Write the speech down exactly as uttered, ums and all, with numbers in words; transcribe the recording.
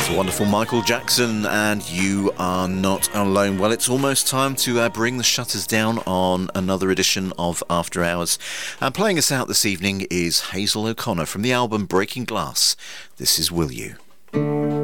Wonderful Michael Jackson, and You Are Not Alone. Well, it's almost time to uh, bring the shutters down on another edition of After Hours. And playing us out this evening is Hazel O'Connor from the album Breaking Glass. This is Will You.